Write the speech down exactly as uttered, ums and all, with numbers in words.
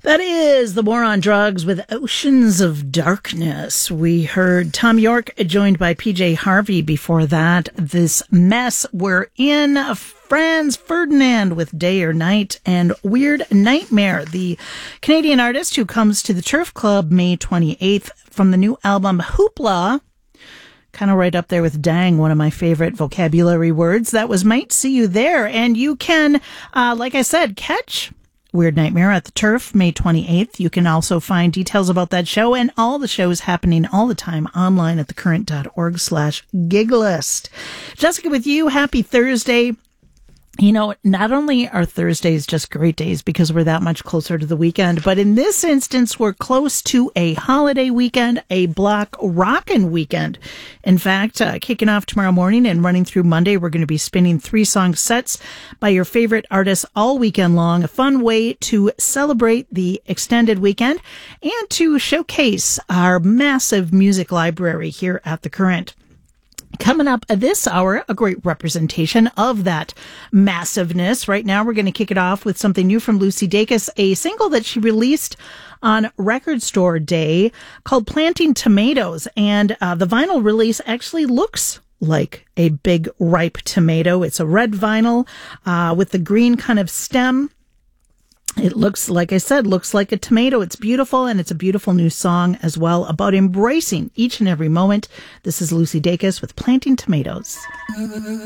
That is The War on Drugs with Oceans of Darkness. We heard Tom York joined by P J Harvey before that. This Mess We're In. Franz Ferdinand with Day or Night, and Weird Nightmare, the Canadian artist who comes to the Turf Club May twenty-eighth from the new album Hoopla. Kind of right up there with dang, one of my favorite vocabulary words. That was Might See You There. And you can, uh, like I said, catch Weird Nightmare at the Turf, May twenty-eighth. You can also find details about that show and all the shows happening all the time online at thecurrent.org slash gig list. Jessica with you. Happy Thursday. You know, not only are Thursdays just great days because we're that much closer to the weekend, but in this instance, we're close to a holiday weekend, a block rockin' weekend. In fact, uh, kicking off tomorrow morning and running through Monday, we're going to be spinning three song sets by your favorite artists all weekend long. A fun way to celebrate the extended weekend and to showcase our massive music library here at The Current. Coming up this hour, a great representation of that massiveness. Right now, we're going to kick it off with something new from Lucy Dacus, a single that she released on Record Store Day called Planting Tomatoes. And uh, the vinyl release actually looks like a big ripe tomato. It's a red vinyl uh, with the green kind of stem. It looks, like I said, looks like a tomato. It's beautiful, and it's a beautiful new song as well about embracing each and every moment. This is Lucy Dacus with Planting Tomatoes.